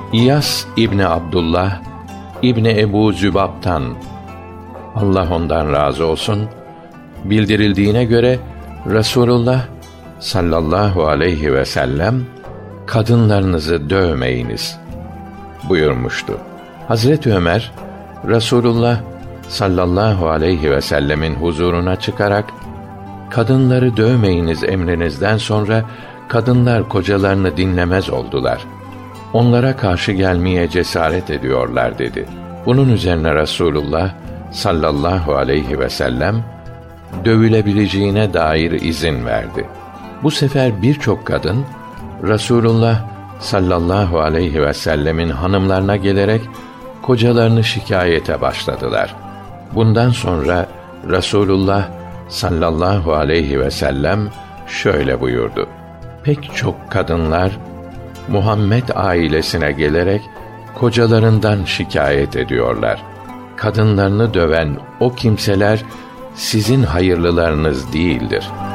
İyas İbni Abdullah İbni Ebu Zübab'tan, Allah ondan razı olsun, bildirildiğine göre Resulullah sallallahu aleyhi ve sellem kadınlarınızı dövmeyiniz buyurmuştu. Hazreti Ömer Resulullah sallallahu aleyhi ve sellemin huzuruna çıkarak kadınları dövmeyiniz emrinizden sonra kadınlar kocalarını dinlemez oldular. Onlara karşı gelmeye cesaret ediyorlar dedi. Bunun üzerine Resulullah sallallahu aleyhi ve sellem dövülebileceğine dair izin verdi. Bu sefer birçok kadın Resulullah sallallahu aleyhi ve sellemin hanımlarına gelerek kocalarını şikayete başladılar. Bundan sonra Resulullah sallallahu aleyhi ve sellem şöyle buyurdu: Pek çok kadınlar Muhammed ailesine gelerek kocalarından şikayet ediyorlar. Kadınlarını döven o kimseler sizin hayırlılarınız değildir.